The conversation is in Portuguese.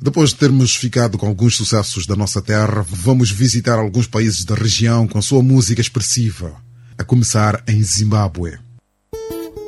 Depois de termos ficado com alguns sucessos da nossa terra, vamos visitar alguns países da região com sua música expressiva, a começar em Zimbábue.